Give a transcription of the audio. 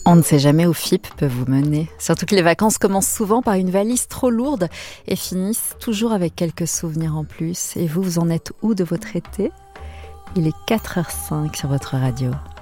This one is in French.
On ne sait jamais où FIP peut vous mener. Surtout que les vacances commencent souvent par une valise trop lourde et finissent toujours avec quelques souvenirs en plus. Et vous en êtes où de votre été ? Il est 4h05 sur votre radio.